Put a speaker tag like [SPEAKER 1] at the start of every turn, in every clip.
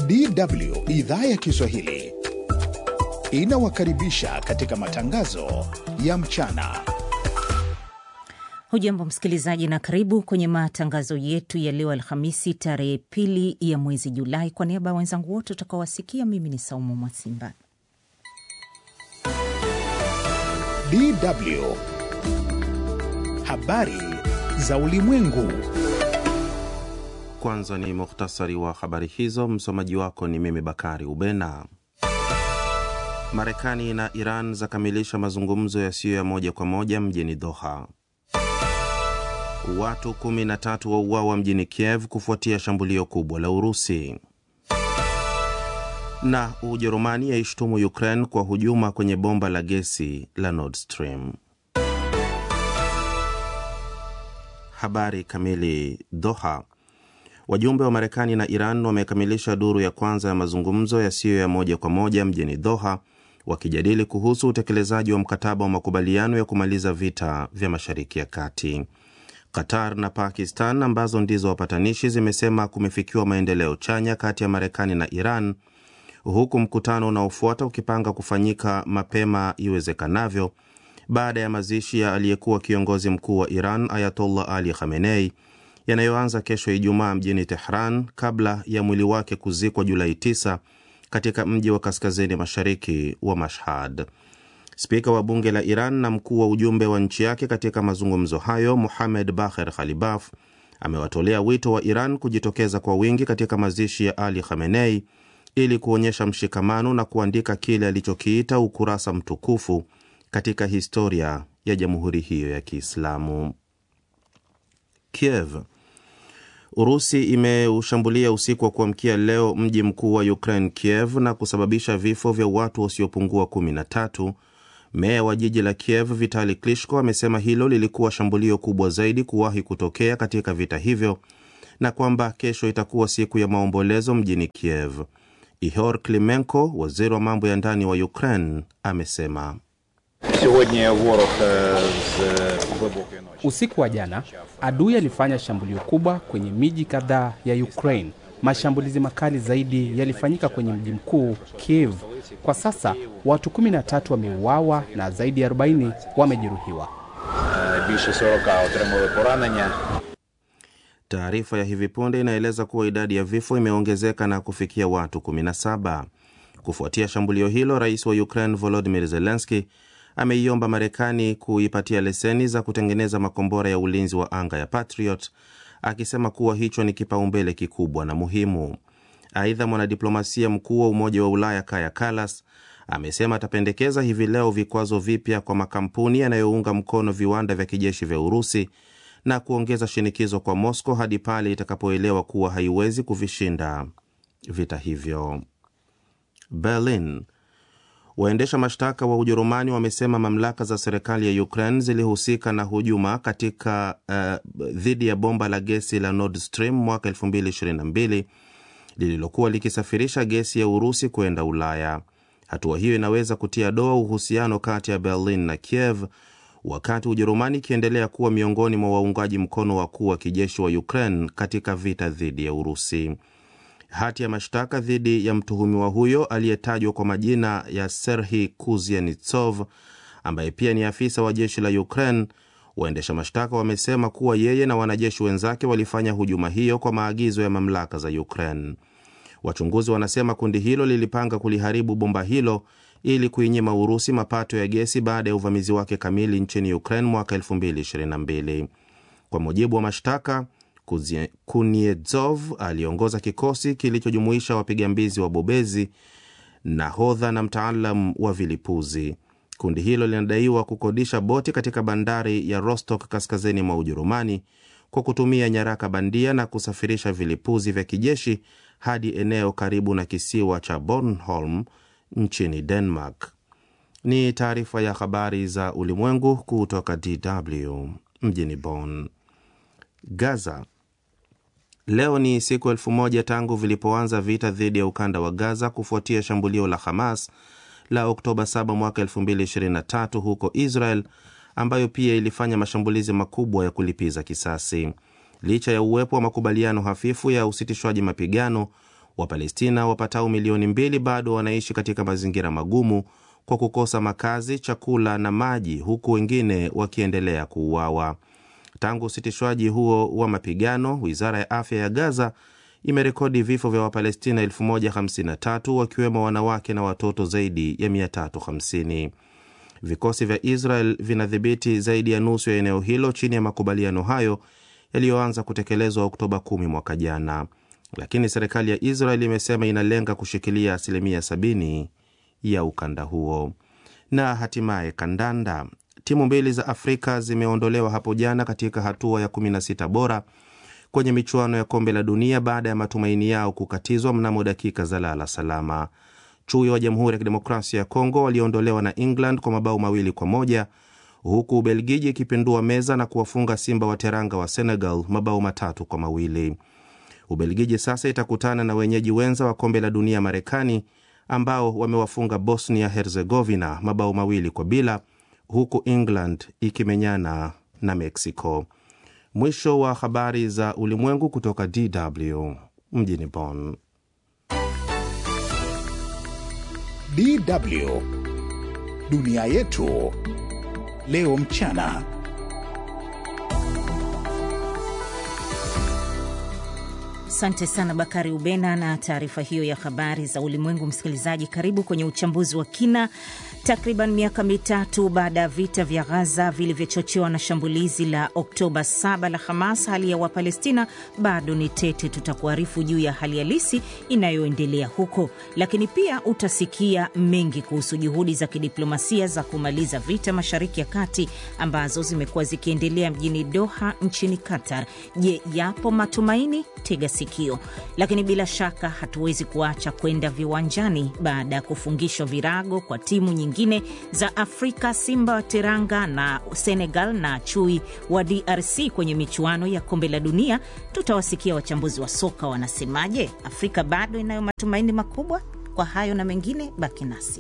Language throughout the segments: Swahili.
[SPEAKER 1] DW idhaa ya Kiswahili inawakaribisha katika matangazo ya mchana.
[SPEAKER 2] Hujambo msikilizaji na karibu kwenye matangazo yetu ya leo Alhamisi tarehe 2 ya mwezi Julai. Kwa niaba ya wenzangu wote utakaowasikia, mimi ni Saumu Mwasimba.
[SPEAKER 1] DW habari za ulimwengu.
[SPEAKER 3] Kwanza ni mukhtasari wa habari hizo, msomaji wako ni mimi Bakari Ubena. Marekani na Iran zakamilisha mazungumzo yasiyo ya moja kwa moja mjini Doha. Watu 13 wauawa mjini Kiev kufuatia shambulio kubwa la Urusi. Na Ujerumani yaishtumu Ukraine kwa hujuma kwenye bomba la gesi la Nord Stream. Habari kamili. Doha. Wajumbe wa Marekani na Iran wamekamilisha duru ya kwanza ya mazungumzo yasiyo ya moja kwa moja mjini Doha, wakijadili kuhusu utekelezaji wa mkataba wa makubaliano ya kumaliza vita vya Mashariki ya Kati. Qatar na Pakistan ambazo ndizo wapatanishi zimesema kumefikiwa maendeleo chanya kati ya Marekani na Iran, huku mkutano unaofuata ukipanga kufanyika mapema iwezekanavyo baada ya mazishi ya aliyekuwa kiongozi mkuu wa Iran Ayatollah Ali Khamenei yanayoanza kesho Ijumaa mjini Tehran kabla ya mwili wake kuzikwa Julai 9 katika mji wa kaskazini mashariki wa Mashhad. Spika wa bunge la Iran na mkuu wa ujumbe wa nchi yake katika mazungumzo hayo, Mohamed Bagher Khalibaf, amewatolea wito wa Iran kujitokeza kwa wingi katika mazishi ya Ali Khamenei ili kuonyesha mshikamano na kuandika kile alichokiita ukurasa mtukufu katika historia ya jamhuri hiyo ya Kiislamu. Kiev. Urusi imeushambulia usiku wa kuamkia leo mji mkuu wa Ukraine Kiev na kusababisha vifo vya watu wasiopungua 13. Meya wa jiji la Kiev Vitali Klitschko amesema hilo lilikuwa shambulio kubwa zaidi kuwahi kutokea katika vita hivyo na kwamba kesho itakuwa siku ya maombolezo mjini Kiev. Ihor Klimenko, waziri wa mambo ya ndani wa Ukraine, amesema
[SPEAKER 4] usiku wa jana adui alifanya shambulio kubwa kwenye miji kadhaa ya Ukraine. Mashambulizi makali zaidi yalifanyika kwenye mji mkuu Kiev. Kwa sasa watu 13 wameuawa na zaidi ya 40 wamejeruhiwa.
[SPEAKER 3] Taarifa ya hivi punde inaeleza kuwa idadi ya vifo imeongezeka na kufikia watu 17. Kufuatia shambulio hilo, rais wa Ukraine Volodymyr Zelensky ameiomba Marekani kuipatia leseni za kutengeneza makombora ya ulinzi wa anga ya Patriot, akisema kuwa hicho ni kipaumbele kikubwa na muhimu. Aidha, mwanadiplomasia mkuu wa Umoja wa Ulaya Kaja Kallas amesema atapendekeza hivi leo vikwazo vipya kwa makampuni yanayounga mkono viwanda vya kijeshi vya Urusi na kuongeza shinikizo kwa Moscow hadi pale itakapoelewa kuwa haiwezi kuvishinda vita hivyo. Berlin. Waendesha mashtaka wa Ujerumani wamesema mamlaka za serikali ya Ukraine zilihusika na hujuma katika dhidi ya bomba la gesi la Nord Stream mwaka 2022 lililokuwa likisafirisha gesi ya Urusi kwenda Ulaya. Hatua hiyo inaweza kutia doa uhusiano kati ya Berlin na Kiev, wakati Ujerumani ikiendelea kuwa miongoni mwa waungaji mkono wakuu wa kijeshi wa Ukraine katika vita dhidi ya Urusi. Hati ya mashtaka dhidi ya mtuhumiwa huyo aliyetajwa kwa majina ya Serhiy Kuznetsov, ambaye pia ni afisa wa jeshi la Ukraine, waendesha mashtaka wamesema kuwa yeye na wanajeshi wenzake walifanya hujuma hiyo kwa maagizo ya mamlaka za Ukraine. Wachunguzi wanasema kundi hilo lilipanga kuliharibu bomba hilo ili kuinyima Urusi mapato ya gesi baada ya uvamizi wake kamili nchini Ukraine mwaka 2022. Kwa mujibu wa mashtaka, Kuznetsov aliongoza kikosi kilichojumuisha wapiga mbizi wabobezi, nahodha na mtaalamu wa vilipuzi. Kundi hilo linadaiwa kukodisha boti katika bandari ya Rostock kaskazini mwa Ujerumani kwa kutumia nyaraka bandia na kusafirisha vilipuzi vya kijeshi hadi eneo karibu na kisiwa cha Bornholm nchini Denmark. Ni taarifa ya habari za ulimwengu kutoka DW mjini Bonn. Gaza. Leo ni siku 1000 tangu vilipoanza vita dhidi ya ukanda wa Gaza kufuatia shambulio la Hamas la Oktoba 7 mwaka 2023 huko Israel, ambayo pia ilifanya mashambulizi makubwa ya kulipiza kisasi. Licha ya uwepo wa makubaliano hafifu ya usitishwaji mapigano, Wapalestina wapatao milioni 2 bado wanaishi katika mazingira magumu kwa kukosa makazi, chakula na maji, huku wengine wakiendelea kuuawa. Tangu usitishwaji huo wa mapigano, Wizara ya Afya ya Gaza imerekodi vifo vya Wapalestina 1053 wakiwemo wanawake na watoto zaidi ya 350. Vikosi vya Israel vinadhibiti zaidi ya nusu ya eneo hilo chini ya makubaliano hayo yaliyoanza kutekelezwa Oktoba 10 mwaka jana. Lakini serikali ya Israel imesema inalenga kushikilia 70% ya ukanda huo. Na hatimaye kandanda. Timu mbili za Afrika zimeondolewa hapo jana katika hatua ya 16 bora kwenye michuano ya kombe la dunia baada ya matumaini yao kukatizwa mnamo dakika za lala salama. Chui wa Jamhuri ya Kidemokrasia ya Kongo waliondolewa na England kwa mabao 2-1, huku Ubelgiji ikipindua meza na kuwafunga Simba wa Teranga wa Senegal mabao 3-2. Ubelgiji sasa itakutana na wenyeji wenza wa kombe la dunia Marekani, ambao wamewafunga Bosnia Herzegovina mabao 2-0, huku England ikimenyana na Mexico. Mwisho wa habari za ulimwengu kutoka DW mjini Bonn.
[SPEAKER 1] DW Dunia Yetu leo mchana.
[SPEAKER 2] Asante sana Bakari Ubena na taarifa hiyo ya habari za ulimwengu. Msikilizaji, karibu kwenye uchambuzi wa kina. Takriban miaka 3 baada ya vita vya Gaza vilivyochochewa na shambulizi la Oktoba 7 la Hamas, hali ya Wapalestina bado ni tete. Tutakuarifu juu ya hali halisi inayoendelea huko, lakini pia utasikia mengi kuhusu juhudi za kidiplomasia za kumaliza vita Mashariki ya Kati ambazo zimekuwa zikiendelea mjini Doha nchini Qatar. Je, yapo matumaini? Tega sikio. Lakini bila shaka hatuwezi kuacha kwenda viwanjani baada ya kufungishwa virago kwa timu nyingine za Afrika, Simba wa Teranga na Senegal na Chui wa DRC kwenye michuano ya kombe la dunia. Tutawasikia wachambuzi wa soka wanasemaje. Afrika bado inayo matumaini makubwa? Kwa hayo na mengine, baki nasi.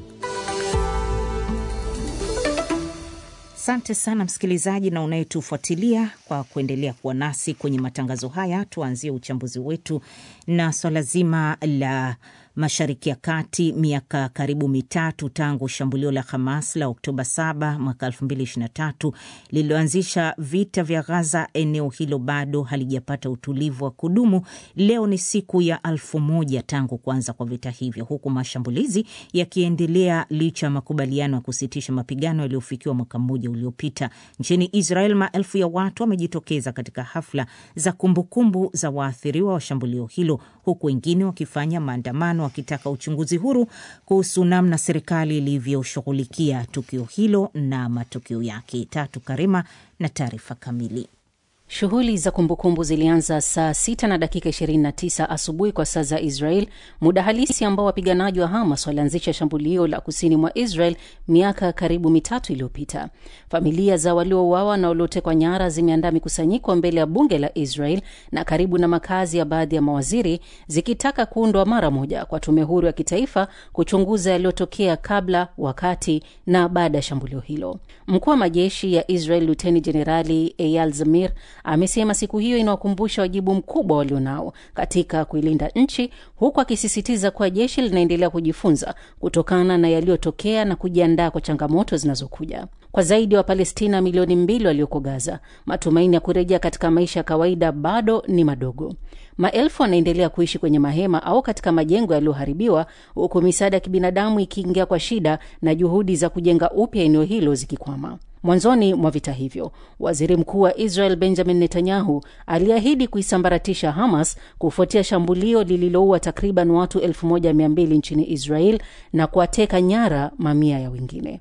[SPEAKER 2] Asante sana msikilizaji na unayetufuatilia kwa kuendelea kuwa nasi kwenye matangazo haya. Tuanzie uchambuzi wetu na swala zima la Mashariki ya Kati. Miaka karibu 3 tangu shambulio la Hamas la Oktoba 7 mwaka 2023 lililoanzisha vita vya Gaza, eneo hilo bado halijapata utulivu wa kudumu. Leo ni siku ya 1000 tangu kuanza kwa vita hivyo, huku mashambulizi yakiendelea licha ya makubaliano ya kusitisha mapigano yaliyofikiwa mwaka mmoja uliopita. Nchini Israel, maelfu ya watu wamejitokeza katika hafla za kumbukumbu za waathiriwa wa shambulio hilo, huku wengine wakifanya maandamano wakitaka uchunguzi huru kuhusu namna serikali ilivyoshughulikia tukio hilo na matokeo yake. Tatu Karima na taarifa kamili.
[SPEAKER 5] Shughuli za kumbukumbu zilianza saa 6:29 asubuhi kwa saa za Israel, muda halisi ambao wapiganaji wa Hamas walianzisha shambulio la kusini mwa Israel miaka karibu 3 iliyopita. Familia za waliouawa na waliotekwa nyara zimeandaa mikusanyiko mbele ya bunge la Israel na karibu na makazi ya baadhi ya mawaziri, zikitaka kuundwa mara moja kwa tume huru ya kitaifa kuchunguza yaliyotokea kabla, wakati na baada ya shambulio hilo. Mkuu wa majeshi ya Israel Luteni Jenerali Eyal Zamir amesema siku hiyo inawakumbusha wajibu mkubwa walionao katika kuilinda nchi, huku akisisitiza kuwa jeshi linaendelea kujifunza kutokana na yaliyotokea na kujiandaa kwa changamoto zinazokuja. Kwa zaidi ya Wapalestina milioni 2 walioko Gaza, matumaini ya kurejea katika maisha ya kawaida bado ni madogo. Maelfu wanaendelea kuishi kwenye mahema au katika majengo yaliyoharibiwa, huku misaada ya kibinadamu ikiingia kwa shida na juhudi za kujenga upya eneo hilo zikikwama. Mwanzoni mwa vita hivyo, waziri mkuu wa Israel Benjamin Netanyahu aliahidi kuisambaratisha Hamas kufuatia shambulio lililoua takriban watu 1200 nchini Israel na kuwateka nyara mamia ya wengine.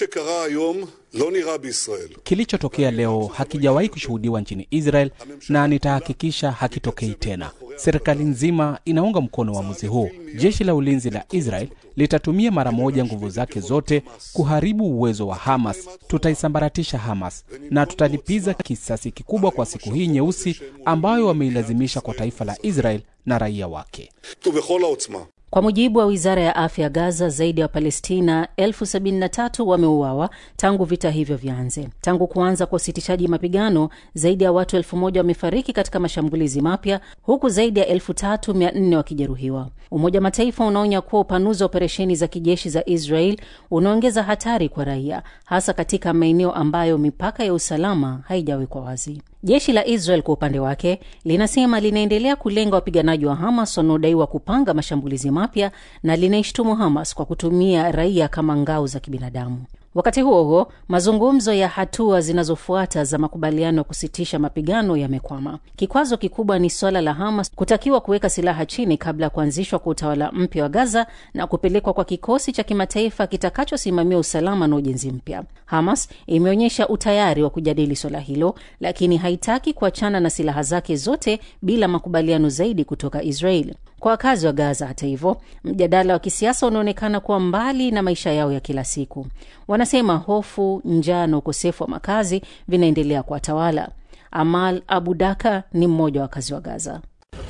[SPEAKER 4] Kilichotokea leo hakijawahi kushuhudiwa nchini Israel na nitahakikisha hakitokei tena. Serikali nzima inaunga mkono uamuzi huu. Jeshi la ulinzi la Israel litatumia mara moja nguvu zake zote kuharibu uwezo wa Hamas. Tutaisambaratisha Hamas na tutalipiza kisasi kikubwa kwa siku hii nyeusi ambayo wameilazimisha kwa taifa la Israel na raia wake.
[SPEAKER 5] Kwa mujibu wa wizara ya afya Gaza, zaidi ya Palestina 73,000 wameuawa tangu vita hivyo vianze. Tangu kuanza kwa usitishaji mapigano, zaidi ya watu 1,000 wamefariki katika mashambulizi mapya, huku zaidi ya 3,400 wakijeruhiwa. Umoja wa Mataifa unaonya kuwa upanuzi wa operesheni za kijeshi za Israel unaongeza hatari kwa raia, hasa katika maeneo ambayo mipaka ya usalama haijawekwa wazi. Jeshi la Israel kwa upande wake linasema linaendelea kulenga wapiganaji wa Hamas wanaodaiwa kupanga mashambulizi mapya na linaishtumu Hamas kwa kutumia raia kama ngao za kibinadamu. Wakati huo huo, mazungumzo ya hatua zinazofuata za makubaliano ya kusitisha mapigano yamekwama. Kikwazo kikubwa ni swala la Hamas kutakiwa kuweka silaha chini kabla ya kuanzishwa kwa utawala mpya wa Gaza na kupelekwa kwa kikosi cha kimataifa kitakachosimamia usalama na ujenzi mpya. Hamas imeonyesha utayari wa kujadili swala hilo, lakini haitaki kuachana na silaha zake zote bila makubaliano zaidi kutoka Israel. Kwa wakazi wa Gaza, hata hivyo, mjadala wa kisiasa unaonekana kuwa mbali na maisha yao ya kila siku. Wanasema hofu, njaa na ukosefu wa makazi vinaendelea kuwatawala. Amal Abudaka ni mmoja wa wakazi wa Gaza.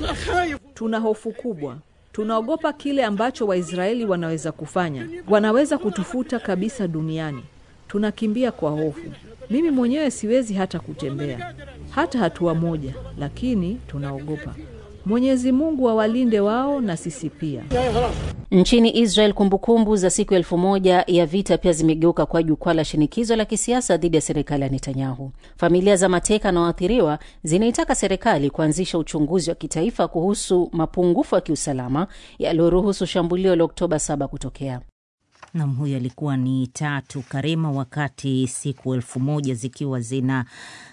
[SPEAKER 6] Tuna hofu kubwa. Tunaogopa kile ambacho Waisraeli wanaweza kufanya. Wanaweza kutufuta kabisa duniani. Tunakimbia kwa hofu. Mimi mwenyewe siwezi hata kutembea, hata hatua moja, lakini tunaogopa. Mwenyezi Mungu awalinde wao na sisi pia.
[SPEAKER 5] Nchini Israel, kumbukumbu za siku 1000 ya vita pia zimegeuka kwa jukwaa la shinikizo la kisiasa dhidi ya serikali ya Netanyahu. Familia za mateka na waathiriwa zinaitaka serikali kuanzisha uchunguzi wa kitaifa kuhusu mapungufu ya kiusalama yaliyoruhusu shambulio la Oktoba 7 kutokea.
[SPEAKER 2] Na huyo alikuwa ni Tatu Karema, wakati siku 1000 zikiwa zina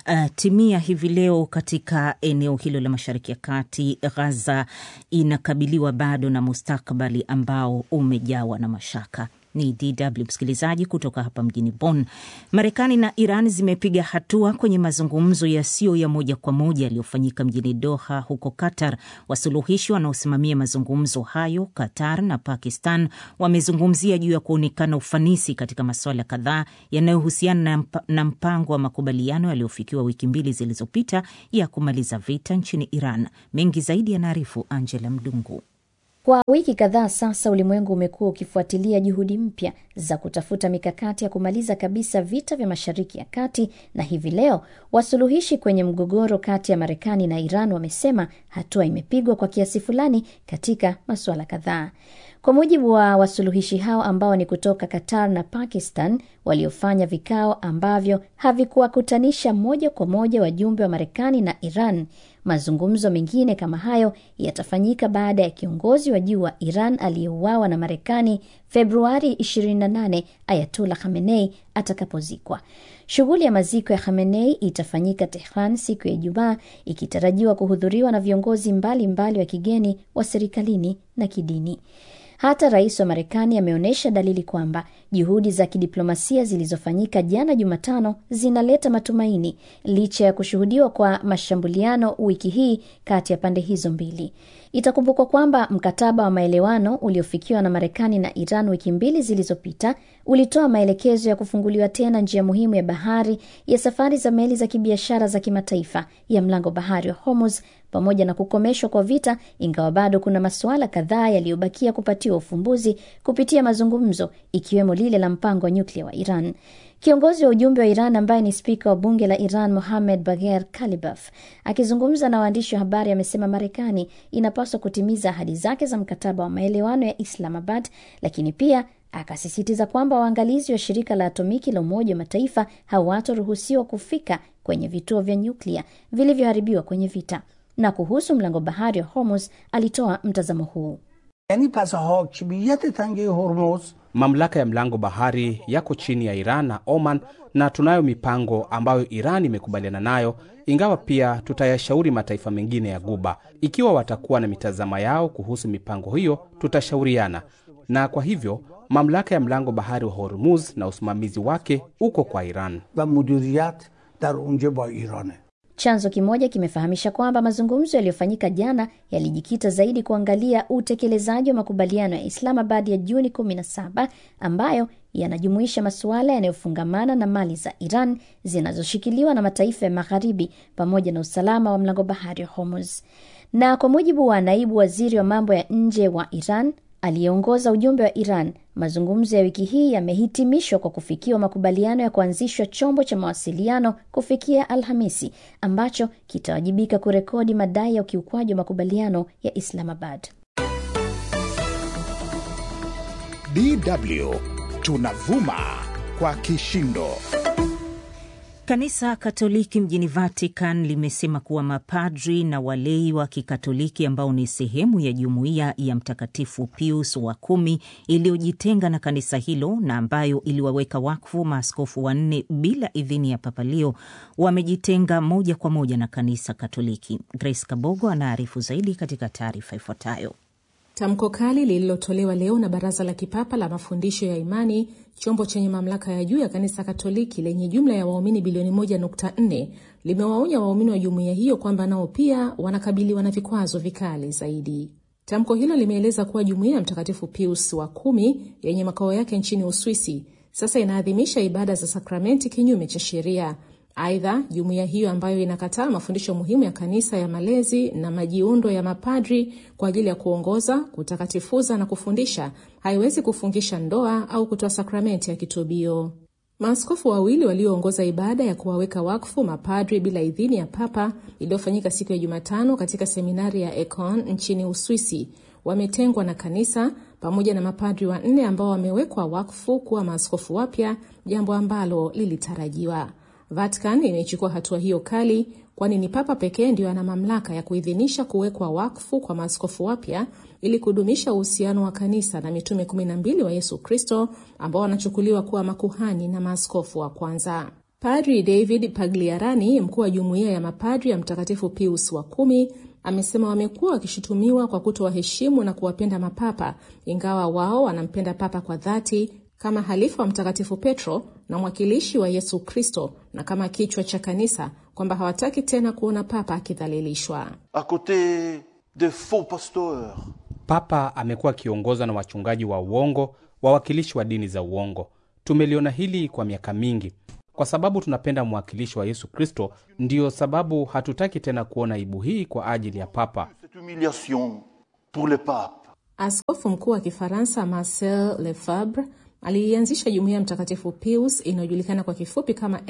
[SPEAKER 2] timia hivi leo katika eneo hilo la Mashariki ya Kati. Gaza inakabiliwa bado na mustakabali ambao umejawa na mashaka. Ni DW msikilizaji kutoka hapa mjini Bonn. Marekani na Iran zimepiga hatua kwenye mazungumzo yasiyo ya moja kwa moja yaliyofanyika mjini Doha huko Qatar. Wasuluhishi wanaosimamia mazungumzo hayo, Qatar na Pakistan, wamezungumzia juu ya kuonekana ufanisi katika masuala kadhaa yanayohusiana na mpango wa makubaliano yaliyofikiwa wiki 2 zilizopita ya kumaliza vita nchini Iran. Mengi zaidi yanaarifu Angela Mdungu.
[SPEAKER 7] Kwa wiki kadhaa sasa, ulimwengu umekuwa ukifuatilia juhudi mpya za kutafuta mikakati ya kumaliza kabisa vita vya Mashariki ya Kati, na hivi leo wasuluhishi kwenye mgogoro kati ya Marekani na Iran wamesema hatua imepigwa kwa kiasi fulani katika masuala kadhaa. Kwa mujibu wa wasuluhishi hao ambao ni kutoka Qatar na Pakistan, waliofanya vikao ambavyo havikuwakutanisha moja kwa moja wajumbe wa Marekani na Iran, mazungumzo mengine kama hayo yatafanyika baada ya kiongozi wa juu wa Iran aliyeuawa na Marekani Februari 28, Ayatollah Khamenei, atakapozikwa. Shughuli ya maziko ya Khamenei itafanyika Tehran siku ya Ijumaa, ikitarajiwa kuhudhuriwa na viongozi mbalimbali wa kigeni, wa serikalini na kidini. Hata rais wa Marekani ameonyesha dalili kwamba juhudi za kidiplomasia zilizofanyika jana Jumatano zinaleta matumaini licha ya kushuhudiwa kwa mashambuliano wiki hii kati ya pande hizo mbili. Itakumbukwa kwamba mkataba wa maelewano uliofikiwa na Marekani na Iran wiki 2 zilizopita ulitoa maelekezo ya kufunguliwa tena njia muhimu ya bahari ya safari za meli za kibiashara za kimataifa ya mlango bahari wa Hormuz, pamoja na kukomeshwa kwa vita, ingawa bado kuna masuala kadhaa yaliyobakia kupatiwa ufumbuzi kupitia mazungumzo, ikiwemo lile la mpango wa nyuklia wa Iran. Kiongozi wa ujumbe wa Iran ambaye ni spika wa bunge la Iran, Mohammad Bagher Kalibaf, akizungumza na waandishi wa habari, amesema Marekani inapaswa kutimiza ahadi zake za mkataba wa maelewano ya Islamabad, lakini pia akasisitiza kwamba waangalizi wa shirika la atomiki la Umoja wa Mataifa hawataruhusiwa kufika kwenye vituo vya nyuklia vilivyoharibiwa kwenye vita. Na kuhusu mlango bahari wa Hormuz alitoa mtazamo huu.
[SPEAKER 4] Mamlaka ya mlango bahari yako chini ya Iran na Oman, na tunayo mipango ambayo Iran imekubaliana nayo, ingawa pia tutayashauri mataifa mengine ya Ghuba. Ikiwa watakuwa na mitazamo yao kuhusu mipango hiyo, tutashauriana. Na kwa hivyo mamlaka ya mlango bahari wa Hormuz na usimamizi wake uko kwa Iran.
[SPEAKER 7] Chanzo kimoja kimefahamisha kwamba mazungumzo yaliyofanyika jana yalijikita zaidi kuangalia utekelezaji wa makubaliano ya Islamabad ya Juni 17 ambayo yanajumuisha masuala yanayofungamana na mali za Iran zinazoshikiliwa na mataifa ya Magharibi pamoja na usalama wa mlango bahari wa Hormuz. Na kwa mujibu wa naibu waziri wa mambo ya nje wa Iran, aliyeongoza ujumbe wa Iran. Mazungumzo ya wiki hii yamehitimishwa kwa kufikiwa makubaliano ya kuanzishwa chombo cha mawasiliano kufikia Alhamisi, ambacho kitawajibika kurekodi madai ya ukiukwaji wa makubaliano ya Islamabad.
[SPEAKER 1] DW tunavuma kwa kishindo.
[SPEAKER 2] Kanisa Katoliki mjini Vatican limesema kuwa mapadri na walei wa Kikatoliki ambao ni sehemu ya jumuiya ya Mtakatifu Pius wa 10 iliyojitenga na kanisa hilo na ambayo iliwaweka wakfu maaskofu 4 bila idhini ya Papa Leo wamejitenga moja kwa moja na kanisa Katoliki. Grace Kabogo anaarifu zaidi katika taarifa ifuatayo.
[SPEAKER 8] Tamko kali lililotolewa leo na Baraza la Kipapa la Mafundisho ya Imani, chombo chenye mamlaka ya juu ya kanisa Katoliki lenye jumla ya waumini bilioni 1.4, limewaonya waumini wa jumuiya hiyo kwamba nao pia wanakabiliwa na vikwazo vikali zaidi. Tamko hilo limeeleza kuwa jumuiya ya Mtakatifu Pius wa 10 yenye makao yake nchini Uswisi sasa inaadhimisha ibada za sakramenti kinyume cha sheria. Aidha, jumuiya hiyo ambayo inakataa mafundisho muhimu ya kanisa ya malezi na majiundo ya mapadri kwa ajili ya kuongoza, kutakatifuza na kufundisha, haiwezi kufungisha ndoa au kutoa sakramenti ya kitubio. Maaskofu wawili walioongoza ibada ya kuwaweka wakfu mapadri bila idhini ya Papa iliyofanyika siku ya Jumatano katika seminari ya Econ nchini Uswisi wametengwa na kanisa pamoja na mapadri 4 ambao wamewekwa wakfu kuwa maaskofu wapya, jambo ambalo lilitarajiwa. Vatican imechukua hatua hiyo kali kwani ni Papa pekee ndio ana mamlaka ya kuidhinisha kuwekwa wakfu kwa maaskofu wapya ili kudumisha uhusiano wa kanisa na mitume 12 wa Yesu Kristo ambao wanachukuliwa kuwa makuhani na maaskofu wa kwanza. Padri David Pagliarani, mkuu wa jumuiya ya mapadri ya Mtakatifu Pius wa 10, amesema wamekuwa wakishutumiwa kwa kutowaheshimu na kuwapenda mapapa, ingawa wao wanampenda Papa kwa dhati kama halifa wa Mtakatifu Petro na mwakilishi wa Yesu Kristo na kama kichwa cha kanisa, kwamba hawataki tena kuona Papa akidhalilishwa.
[SPEAKER 9] A côté de faux pasteurs.
[SPEAKER 4] Papa amekuwa akiongozwa na wachungaji wa uongo, wawakilishi wa dini za uongo. Tumeliona hili kwa miaka mingi. Kwa sababu tunapenda mwakilishi wa Yesu Kristo, ndiyo sababu hatutaki tena kuona aibu hii kwa ajili ya Papa.
[SPEAKER 9] Cette humiliation pour le pape.
[SPEAKER 8] Askofu mkuu wa Kifaransa Marcel Lefebvre alianzisha jumuiya ya Mtakatifu Pius inayojulikana kwa kifupi kama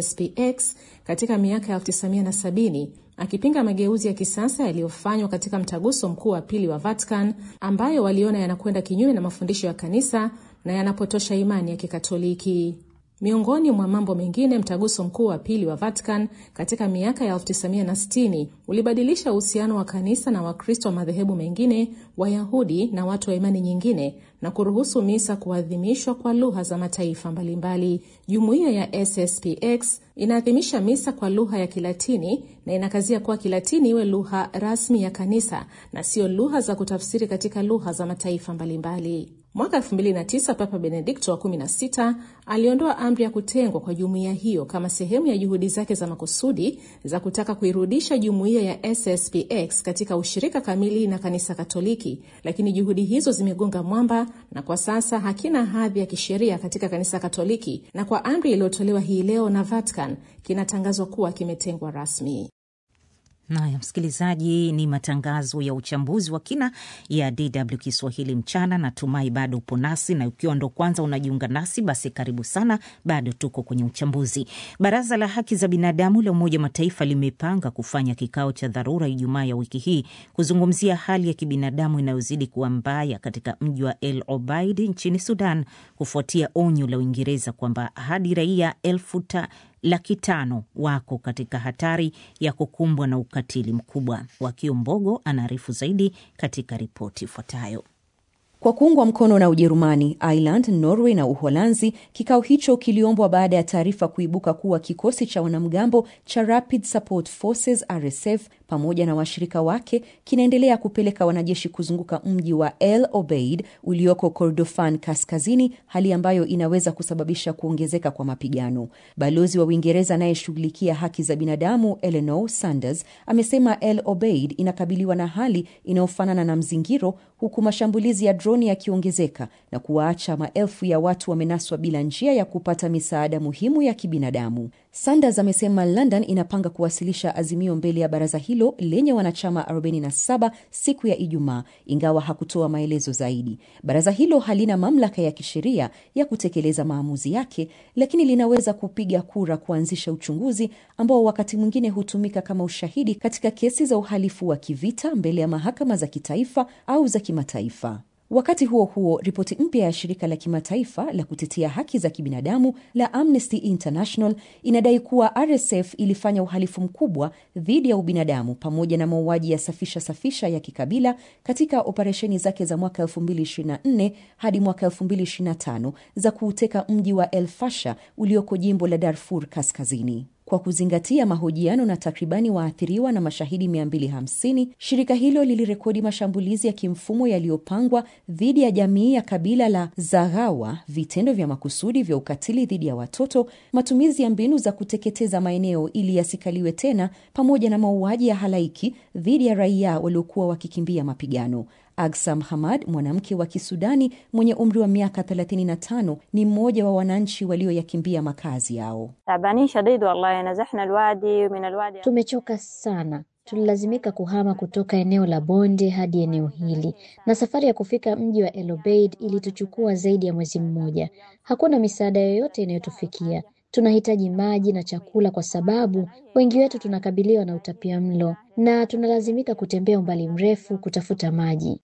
[SPEAKER 8] SSPX katika miaka ya 1970, akipinga mageuzi ya kisasa yaliyofanywa katika mtaguso mkuu wa pili wa Vatican ambayo waliona yanakwenda kinyume na mafundisho ya kanisa na yanapotosha imani ya Kikatoliki. Miongoni mwa mambo mengine, mtaguso mkuu wa pili wa Vatican katika miaka ya 1960 ulibadilisha uhusiano wa kanisa na Wakristo wa madhehebu mengine, Wayahudi na watu wa imani nyingine, na kuruhusu misa kuadhimishwa kwa lugha za mataifa mbalimbali. Jumuiya ya SSPX inaadhimisha misa kwa lugha ya Kilatini na inakazia kuwa Kilatini iwe lugha rasmi ya kanisa na sio lugha za kutafsiri katika lugha za mataifa mbalimbali. Mwaka 2009 Papa Benedikto wa 16 aliondoa amri ya kutengwa kwa jumuiya hiyo kama sehemu ya juhudi zake za makusudi za kutaka kuirudisha jumuiya ya SSPX katika ushirika kamili na kanisa Katoliki, lakini juhudi hizo zimegonga mwamba na kwa sasa hakina hadhi ya kisheria katika kanisa Katoliki, na kwa amri iliyotolewa hii leo na Vatican kinatangazwa kuwa kimetengwa rasmi.
[SPEAKER 2] Naya msikilizaji, ni matangazo ya uchambuzi wa kina ya DW Kiswahili mchana. Natumai bado upo nasi, na ukiwa ndo kwanza unajiunga nasi, basi karibu sana, bado tuko kwenye uchambuzi. Baraza la Haki za Binadamu la Umoja wa Mataifa limepanga kufanya kikao cha dharura Ijumaa ya wiki hii kuzungumzia hali ya kibinadamu inayozidi kuwa mbaya katika mji wa El Obeid nchini Sudan, kufuatia onyo la Uingereza kwamba hadi raia 500,000 wako katika hatari ya kukumbwa na ukatili mkubwa. Wakio Mbogo anaarifu zaidi katika ripoti ifuatayo.
[SPEAKER 10] Kwa kuungwa mkono na Ujerumani, Ireland, Norway na Uholanzi, kikao hicho kiliombwa baada ya taarifa kuibuka kuwa kikosi cha wanamgambo cha Rapid Support Forces RSF pamoja na washirika wake kinaendelea kupeleka wanajeshi kuzunguka mji wa El Obeid ulioko Kordofan kaskazini, hali ambayo inaweza kusababisha kuongezeka kwa mapigano. Balozi wa Uingereza anayeshughulikia haki za binadamu Eleanor Sanders amesema El Obeid inakabiliwa na hali inayofanana na mzingiro, huku mashambulizi ya drone droni yakiongezeka na kuwaacha maelfu ya watu wamenaswa bila njia ya kupata misaada muhimu ya kibinadamu. Sanders amesema London inapanga kuwasilisha azimio mbele ya baraza hilo lenye wanachama 47 siku ya Ijumaa, ingawa hakutoa maelezo zaidi. Baraza hilo halina mamlaka ya kisheria ya kutekeleza maamuzi yake, lakini linaweza kupiga kura kuanzisha uchunguzi ambao wakati mwingine hutumika kama ushahidi katika kesi za uhalifu wa kivita mbele ya mahakama za kitaifa au za kimataifa. Wakati huo huo, ripoti mpya ya shirika la kimataifa la kutetea haki za kibinadamu la Amnesty International inadai kuwa RSF ilifanya uhalifu mkubwa dhidi ya ubinadamu pamoja na mauaji ya safisha ya kikabila katika operesheni zake za mwaka 2024 hadi mwaka 2025 za kuuteka mji wa El Fasher ulioko jimbo la Darfur Kaskazini. Kwa kuzingatia mahojiano na takribani waathiriwa na mashahidi 250, shirika hilo lilirekodi mashambulizi ya kimfumo yaliyopangwa dhidi ya jamii ya kabila la Zaghawa, vitendo vya makusudi vya ukatili dhidi ya watoto, matumizi ya mbinu za kuteketeza maeneo ili yasikaliwe tena, pamoja na mauaji ya halaiki dhidi ya raia waliokuwa wakikimbia mapigano. Agsam Hamad, mwanamke wa Kisudani mwenye umri wa miaka 35, ni mmoja wa wananchi walioyakimbia makazi yao.
[SPEAKER 7] Tumechoka sana. Tulilazimika kuhama kutoka eneo la bonde hadi eneo hili, na safari ya kufika mji wa El Obeid ilituchukua zaidi ya mwezi mmoja. Hakuna misaada yoyote inayotufikia. Tunahitaji maji na chakula kwa sababu wengi wetu tunakabiliwa na utapiamlo na tunalazimika kutembea umbali mrefu kutafuta maji.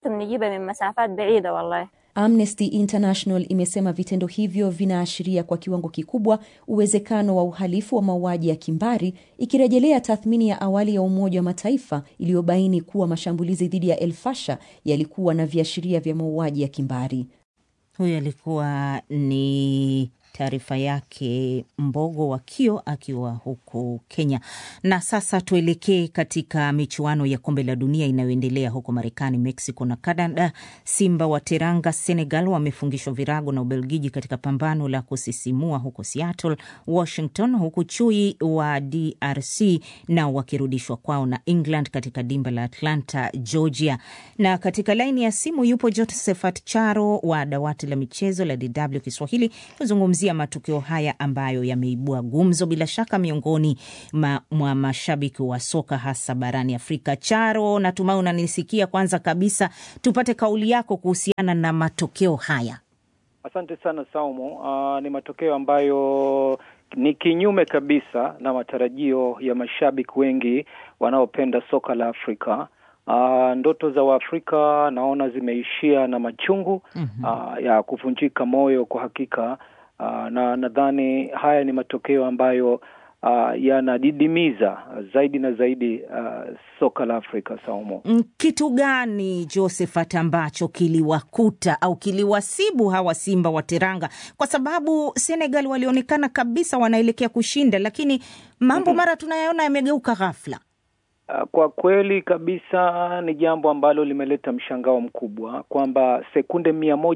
[SPEAKER 10] Amnesty International imesema vitendo hivyo vinaashiria kwa kiwango kikubwa uwezekano wa uhalifu wa mauaji ya kimbari, ikirejelea tathmini ya awali ya Umoja wa Mataifa iliyobaini kuwa mashambulizi dhidi ya El Fasher yalikuwa na viashiria vya mauaji ya kimbari.
[SPEAKER 2] Huyo alikuwa ni taarifa yake Mbogo wa Kio akiwa huko Kenya. Na sasa tuelekee katika michuano ya kombe la dunia inayoendelea huko Marekani, Mexico na Canada. Simba wa Teranga Senegal wamefungishwa virago na Ubelgiji katika pambano la kusisimua huko Seattle, Washington, huku Chui wa DRC nao wakirudishwa kwao na England katika dimba la Atlanta, Georgia. Na katika laini ya simu yupo Josephat Charo wa dawati la michezo la DW Kiswahili kuzungumzia matukio haya ambayo yameibua gumzo bila shaka miongoni mwa mashabiki wa soka hasa barani Afrika. Charo, natumai unanisikia. Kwanza kabisa tupate kauli yako kuhusiana na matokeo haya.
[SPEAKER 11] Asante sana Saumu. Ni matokeo ambayo ni kinyume kabisa na matarajio ya mashabiki wengi wanaopenda soka la Afrika. Ndoto za Waafrika naona zimeishia na machungu ya kuvunjika moyo kwa hakika. Na nadhani haya ni matokeo ambayo yanadidimiza zaidi na zaidi soka la Afrika, Saumu.
[SPEAKER 2] Kitu gani Josephat ambacho kiliwakuta au kiliwasibu hawa Simba wa Teranga? Kwa sababu Senegal walionekana kabisa wanaelekea kushinda, lakini mambo mara tunayaona yamegeuka ghafla.
[SPEAKER 11] Kwa kweli kabisa ni jambo ambalo limeleta mshangao mkubwa kwamba sekunde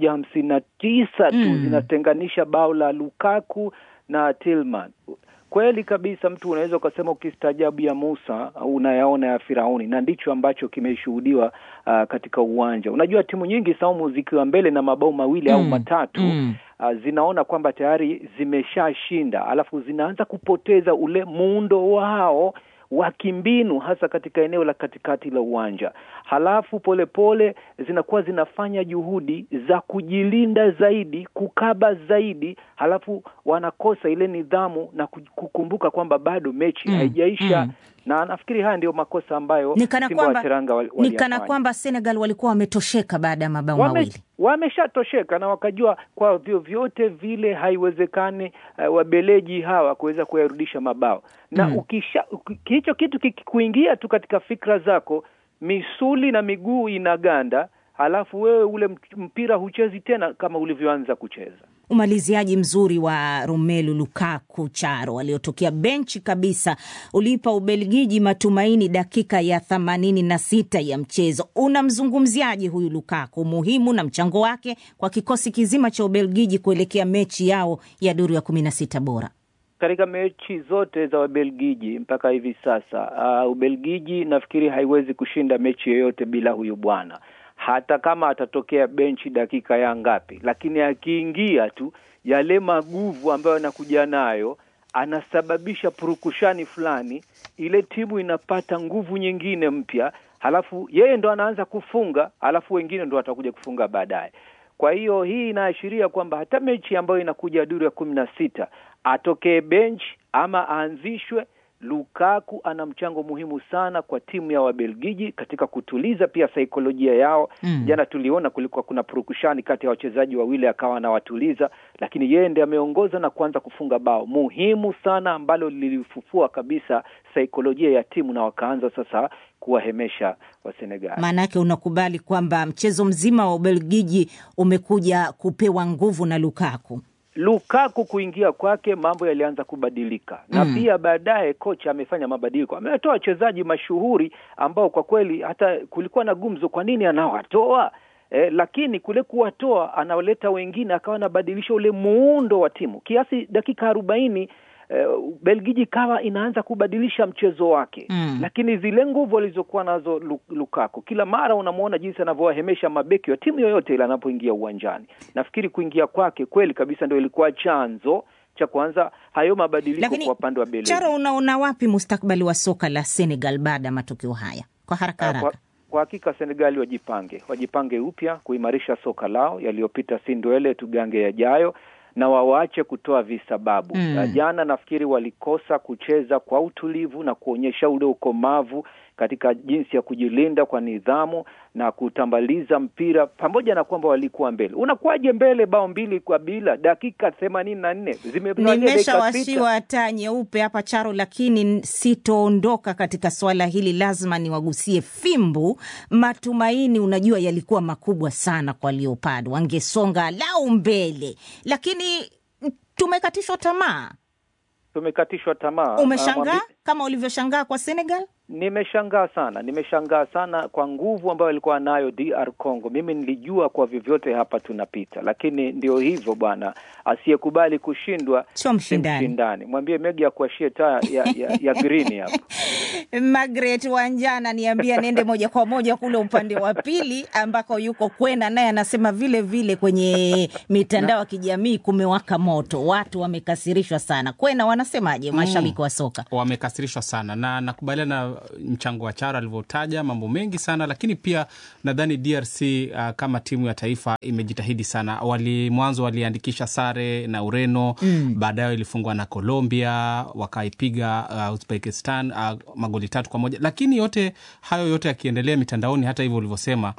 [SPEAKER 11] 159 tu zinatenganisha bao la Lukaku na Tillman. Kweli kabisa mtu unaweza kusema ukistaajabu ya Musa unayaona ya Firauni, na ndicho ambacho kimeshuhudiwa katika uwanja. Unajua timu nyingi Saumu zikiwa mbele na mabao mawili au matatu zinaona kwamba tayari zimeshashinda, alafu zinaanza kupoteza ule muundo wao wa kimbinu hasa katika eneo la katikati la uwanja. Halafu pole zinakuwa zinafanya juhudi za kujilinda zaidi, kukaba zaidi, halafu wanakosa ile nidhamu na kukumbuka kwamba bado mechi haijaisha. Na nafikiri haya ndio makosa ambayo Simba wa Teranga walifanya.
[SPEAKER 2] Nikana kwamba Senegal walikuwa wametosheka baada ya mabao mawili.
[SPEAKER 11] Wameshatosheka na wakajua kwa vyote vile haiwezekani Wabeleji hawa kuweza kuyarudisha mabao. Na hicho kitu kikuingia tu katika fikra zako, misuli na miguu inaganda, halafu wewe ule mpira huchezi tena kama ulivyoanza kucheza.
[SPEAKER 2] Umaliziaji mzuri wa Romelu Lukaku, Charo, aliotokea benchi kabisa, ulipa Ubelgiji matumaini dakika ya 86 ya mchezo. Unamzungumziaje huyu Lukaku, muhimu na mchango wake kwa kikosi kizima cha Ubelgiji kuelekea mechi yao ya duru ya 16 bora?
[SPEAKER 11] Katika mechi zote za Ubelgiji mpaka hivi sasa, Ubelgiji nafikiri haiwezi kushinda mechi yoyote bila huyu bwana. hata kama atatokea benchi dakika ya ngapi, lakini akiingia tu yale maguvu ambayo anakuja nayo anasababisha purukushani fulani, ile timu inapata nguvu nyingine mpya, halafu yeye ndo anaanza kufunga, halafu wengine ndo watakuja kufunga baadaye. Kwa hiyo hii inaashiria kwamba hata mechi ambayo inakuja duru ya 16 atokee bench ama aanzishwe, Lukaku ana mchango muhimu sana kwa timu ya Wabelgiji katika kutuliza pia saikolojia yao. Jana tuliona kulikuwa kuna purukushani kati ya wachezaji wawili, akawa anawatuliza, lakini yeye ndiye ameongoza na kuanza kufunga bao muhimu sana ambalo lilifufua kabisa saikolojia ya timu na wakaanza sasa kuwahemesha wa Senegal.
[SPEAKER 2] Maana yake unakubali kwamba mchezo mzima wa Ubelgiji umekuja kupewa nguvu na Lukaku kuingia kwake, mambo yalianza kubadilika. Na pia baadaye kocha amefanya mabadiliko. Ametoa wachezaji mashuhuri ambao kwa kweli hata kulikuwa na gumzo kwa nini anawatoa. Lakini kule kuwatoa analeta wengine, akawa anabadilisha ule muundo wa timu. Kiasi dakika 40 Belgiji kawa inaanza kubadilisha mchezo wake. Lakini zile nguvu alizokuwa nazo Lukaku, kila mara unamuona jinsi anavyowahemesha mabeki wa timu yoyote ile anapoingia uwanjani. Nafikiri kuingia kwake kweli kabisa ndio ilikuwa chanzo cha kwanza hayo mabadiliko kwa upande wa Belgiji. Charo, unaona wapi mustakabali wa soka la Senegal baada ya matokeo haya? Kwa haraka.
[SPEAKER 11] Kwa hakika Senegal wajipange upya kuimarisha soka lao, yaliyopita si ndwele tugange yajayo, na waache kutoa visababu. Jana nafikiri walikosa kucheza kwa utulivu na kuonyesha ule ukomavu katika jinsi ya kujilinda kwa nidhamu na kutambaliza mpira, pamoja na kwamba walikuwa mbele. Unakuwaje mbele bao 2-0 dakika 84?
[SPEAKER 2] Nimeshawashiwa taa nyeupe hapa Charo, lakini sitoondoka katika swala hili, lazima niwagusie fimbu. Matumaini unajua yalikuwa makubwa sana kwa Leopard, wangesonga lao mbele, lakini tumekatishwa tamaa. Umeshangaa kama ulivyoshangaa kwa Senegal?
[SPEAKER 11] Nimeshangaa sana kwa nguvu ambayo alikuwa nayo DR Congo. Mimi nilijua kwa vyovyote hapa tunapita, lakini ndio hivyo bwana, asiyekubali kushindwa
[SPEAKER 2] sio mshindani.
[SPEAKER 11] Mwambie Megi akuashie taa ya green hapa.
[SPEAKER 2] Margaret Wanjana niambia nende moja kwa moja kule upande wa pili ambako yuko Kwena, naye anasema vile kwenye mitandao ya kijamii kumewaka moto, watu wamekasirishwa sana. Kwena wanasemaje mashabiki wa soka?
[SPEAKER 4] Wamekasirishwa sana, na nakubaliana mchango wa Chara alivyotaja mambo mengi sana, lakini pia nadhani DRC kama timu ya taifa imejitahidi sana. Mwanzo waliandikisha sare na Ureno, baadaye ilifungwa na Colombia, wakaipiga Uzbekistan magoli 3-1, lakini hayo yote yakiendelea mitandaoni, hata hivyo ulivyosema,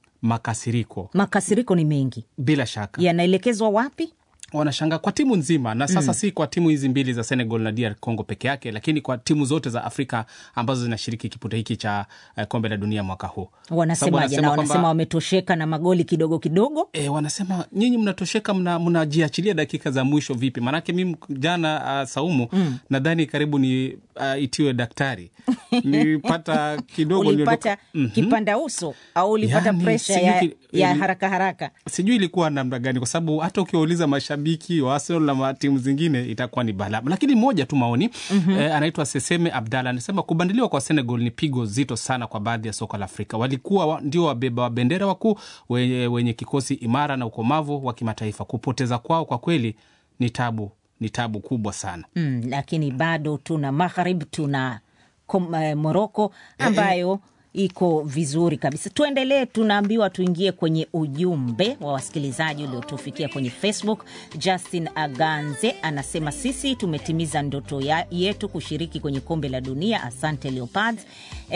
[SPEAKER 4] makasiriko ni mengi, bila shaka
[SPEAKER 2] yanaelekezwa wapi?
[SPEAKER 4] Wanashanga kwa timu nzima, na sasa si kwa timu hizi mbili za Senegal na DR Congo peke yake, lakini kwa timu zote za Afrika ambazo zinashiriki kipute hiki cha kombe la dunia mwaka huu.
[SPEAKER 2] Wanasemaje? Na wanasema wametosheka na magoli kidogo.
[SPEAKER 4] Wanasema nyinyi mnatosheka, mnajiachilia dakika za mwisho vipi? Manake mimi jana Saumu nadhani karibu ni itiwe daktari. Nilipata kidogo
[SPEAKER 2] ulipata kipanda uso au ulipata pressure ya haraka?
[SPEAKER 4] Sijui ilikuwa namna gani, kwa sababu hata ukiwauliza mashabiki wa Arsenal na timu zingine itakuwa ni balaa. Lakini moja tu maoni, anaitwa Seseme Abdalla, anasema kubandiliwa kwa Senegal ni pigo zito sana kwa baadhi ya soka la Afrika. Walikuwa ndio wabeba wa bendera wakuu, wenye kikosi imara na ukomavu wa kimataifa. Kupoteza kwao kwa kweli ni tabu kubwa sana.
[SPEAKER 2] Lakini bado tuna Maghrib, tuna Morocco ambayo iko vizuri kabisa. Tuendelee, tunaambiwa tuingie kwenye ujumbe wa wasikilizaji uliotufikia kwenye Facebook. Justin Aganze anasema sisi tumetimiza ndoto yetu kushiriki kwenye kombe la dunia. Asante Leopards.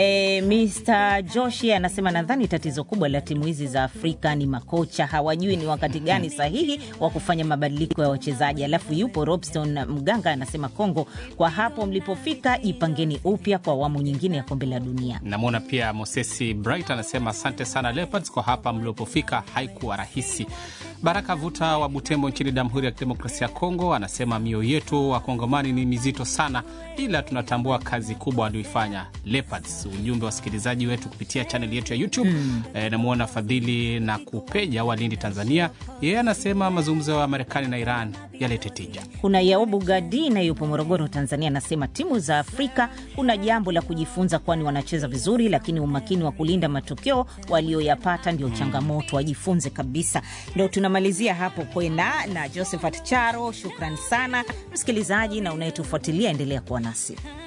[SPEAKER 2] Mr. Joshi anasema nadhani tatizo kubwa la timu hizi za Afrika ni makocha, hawajui ni wakati gani sahihi wa kufanya mabadiliko ya wachezaji. Alafu yupo Robson Mganga anasema Kongo, kwa hapo mlipofika ipangeni upya kwa awamu nyingine ya kombe la dunia.
[SPEAKER 4] Namwona pia Mosesi Bright anasema asante sana Leopards, kwa hapa mlipofika haikuwa rahisi.
[SPEAKER 12] Baraka Vuta wa Butembo nchini Jamhuri ya Kidemokrasia ya Kongo anasema mioyo yetu wa Kongomani ni mizito sana, ila tunatambua kazi kubwa walioifanya Leopards. Ujumbe wa wasikilizaji wetu kupitia channel yetu ya YouTube. Namuona Fadhili na Kupeja wa Lindi, Tanzania. Yeye anasema mazungumzo ya Marekani na Iran yalete tija.
[SPEAKER 2] Kuna Yaobu Gadina yupo Morogoro, Tanzania, anasema timu za Afrika kuna jambo la kujifunza, kwani wanacheza vizuri, lakini umakini wa kulinda matokeo walioyapata ndio changamoto, wajifunze kabisa. Ndio tunamalizia hapo Kwena na Josephat Charo. Shukrani sana msikilizaji na unayetufuatilia, endelea kuwa nasi.